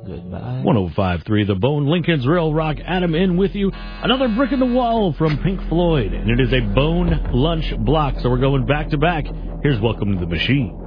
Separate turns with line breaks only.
Goodbye.
105.3 The Bone, Lincoln's Real Rock. Adam in with you. Another brick in the wall from Pink Floyd, and it is a Bone Lunch block, so we're going back to back. Here's Welcome to the Machine.